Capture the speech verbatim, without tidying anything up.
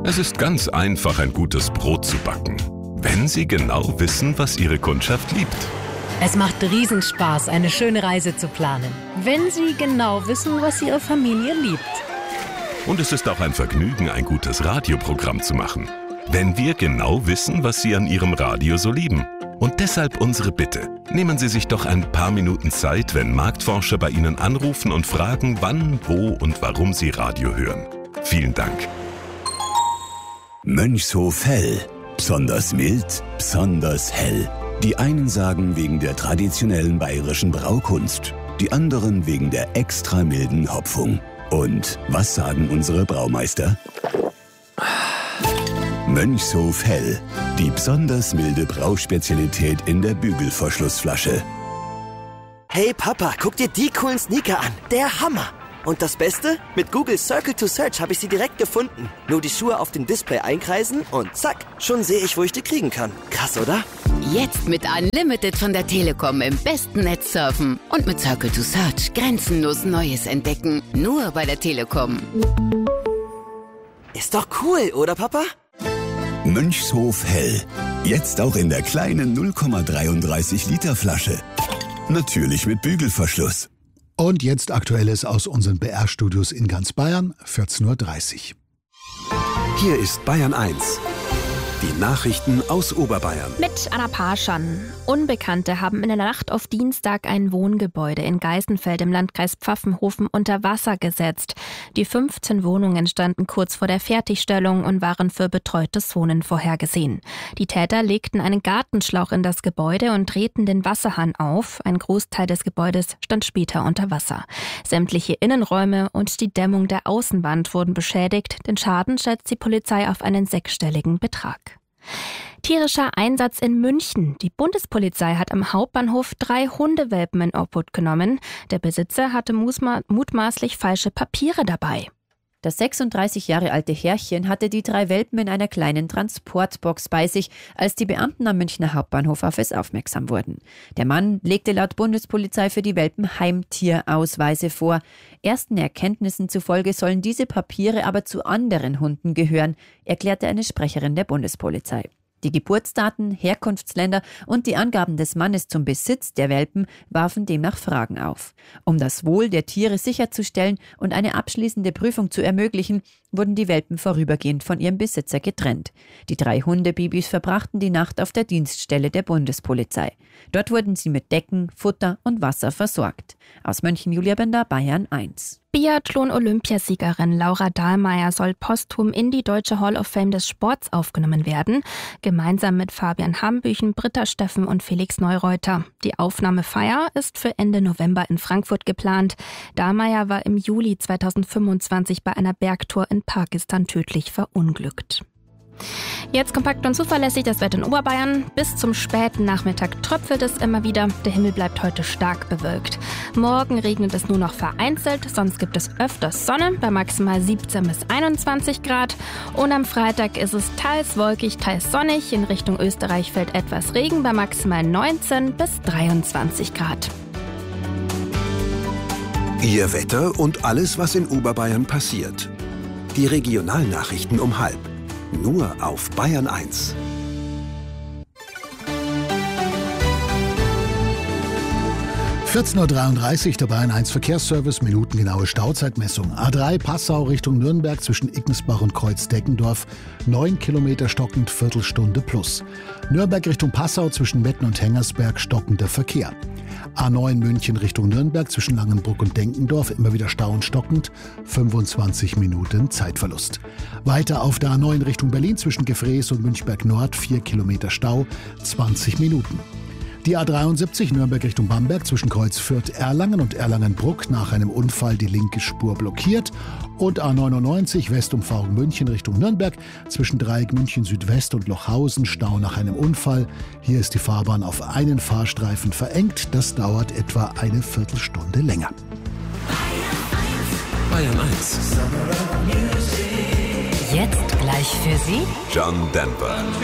Es ist ganz einfach, ein gutes Brot zu backen, wenn Sie genau wissen, was Ihre Kundschaft liebt. Es macht Riesenspaß, eine schöne Reise zu planen, wenn Sie genau wissen, was Ihre Familie liebt. Und es ist auch ein Vergnügen, ein gutes Radioprogramm zu machen, wenn wir genau wissen, was Sie an Ihrem Radio so lieben. Und deshalb unsere Bitte. Nehmen Sie sich doch ein paar Minuten Zeit, wenn Marktforscher bei Ihnen anrufen und fragen, wann, wo und warum Sie Radio hören. Vielen Dank. Mönchshof Hell. Besonders mild, besonders hell. Die einen sagen wegen der traditionellen bayerischen Braukunst, die anderen wegen der extra milden Hopfung. Und was sagen unsere Braumeister? Mönchshof Hell. Die besonders milde Brauspezialität in der Bügelverschlussflasche. Hey Papa, guck dir die coolen Sneaker an. Der Hammer. Und das Beste? Mit Google Circle to Search habe ich sie direkt gefunden. Nur die Schuhe auf dem Display einkreisen und zack, schon sehe ich, wo ich die kriegen kann. Krass, oder? Jetzt mit Unlimited von der Telekom im besten Netz surfen. Und mit Circle to Search grenzenlos Neues entdecken. Nur bei der Telekom. Ist doch cool, oder Papa? Mönchshof Hell. Jetzt auch in der kleinen null Komma dreiunddreißig Liter Flasche. Natürlich mit Bügelverschluss. Und jetzt Aktuelles aus unseren B R-Studios in ganz Bayern, vierzehn Uhr dreißig. Hier ist Bayern eins. Die Nachrichten aus Oberbayern. Mit Anna Parschan. Unbekannte haben in der Nacht auf Dienstag ein Wohngebäude in Geißenfeld im Landkreis Pfaffenhofen unter Wasser gesetzt. Die fünfzehn Wohnungen standen kurz vor der Fertigstellung und waren für betreutes Wohnen vorhergesehen. Die Täter legten einen Gartenschlauch in das Gebäude und drehten den Wasserhahn auf. Ein Großteil des Gebäudes stand später unter Wasser. Sämtliche Innenräume und die Dämmung der Außenwand wurden beschädigt. Den Schaden schätzt die Polizei auf einen sechsstelligen Betrag. Tierischer Einsatz in München. Die Bundespolizei hat am Hauptbahnhof drei Hundewelpen in Obhut genommen. Der Besitzer hatte mutmaßlich falsche Papiere dabei. Das sechsunddreißig Jahre alte Herrchen hatte die drei Welpen in einer kleinen Transportbox bei sich, als die Beamten am Münchner Hauptbahnhof auf es aufmerksam wurden. Der Mann legte laut Bundespolizei für die Welpen Heimtierausweise vor. Ersten Erkenntnissen zufolge sollen diese Papiere aber zu anderen Hunden gehören, erklärte eine Sprecherin der Bundespolizei. Die Geburtsdaten, Herkunftsländer und die Angaben des Mannes zum Besitz der Welpen warfen demnach Fragen auf. Um das Wohl der Tiere sicherzustellen und eine abschließende Prüfung zu ermöglichen, wurden die Welpen vorübergehend von ihrem Besitzer getrennt. Die drei Hundebabys verbrachten die Nacht auf der Dienststelle der Bundespolizei. Dort wurden sie mit Decken, Futter und Wasser versorgt. Aus München, Julia Bender, Bayern eins. Biathlon-Olympiasiegerin Laura Dahlmeier soll posthum in die Deutsche Hall of Fame des Sports aufgenommen werden, gemeinsam mit Fabian Hambüchen, Britta Steffen und Felix Neureuter. Die Aufnahmefeier ist für Ende November in Frankfurt geplant. Dahlmeier war im Juli zweitausendfünfundzwanzig bei einer Bergtour in Pakistan tödlich verunglückt. Jetzt kompakt und zuverlässig das Wetter in Oberbayern. Bis zum späten Nachmittag tröpfelt es immer wieder. Der Himmel bleibt heute stark bewölkt. Morgen regnet es nur noch vereinzelt, sonst gibt es öfters Sonne bei maximal siebzehn bis einundzwanzig Grad. Und am Freitag ist es teils wolkig, teils sonnig. In Richtung Österreich fällt etwas Regen bei maximal neunzehn bis dreiundzwanzig Grad. Ihr Wetter und alles, was in Oberbayern passiert. Die Regionalnachrichten um halb. Nur auf Bayern eins. vierzehn Uhr dreiunddreißig, der Bayern eins Verkehrsservice, minutengenaue Stauzeitmessung. A drei Passau Richtung Nürnberg zwischen Iggensbach und Kreuz-Deckendorf, neun Kilometer stockend, Viertelstunde plus. Nürnberg Richtung Passau zwischen Metten und Hengersberg, stockender Verkehr. A neun München Richtung Nürnberg zwischen Langenbruck und Denkendorf, immer wieder Stau und stockend, fünfundzwanzig Minuten Zeitverlust. Weiter auf der A neun Richtung Berlin zwischen Gefrees und Münchberg Nord, vier Kilometer Stau, zwanzig Minuten. Die A dreiundsiebzig Nürnberg Richtung Bamberg zwischen Kreuz Fürth-Erlangen und Erlangen-Bruck nach einem Unfall die linke Spur blockiert. Und A neunundneunzig Westumfahrung München Richtung Nürnberg zwischen Dreieck München Südwest und Lochhausen, Stau nach einem Unfall. Hier ist die Fahrbahn auf einen Fahrstreifen verengt. Das dauert etwa eine Viertelstunde länger. Bayern eins. Jetzt gleich für Sie John Denver.